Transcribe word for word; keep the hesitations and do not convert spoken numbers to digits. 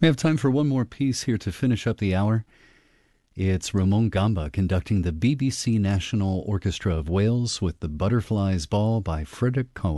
We have time for one more piece here to finish up the hour. It's Ramon Gamba conducting the B B C National Orchestra of Wales with the Butterflies Ball by Frederick Cohen.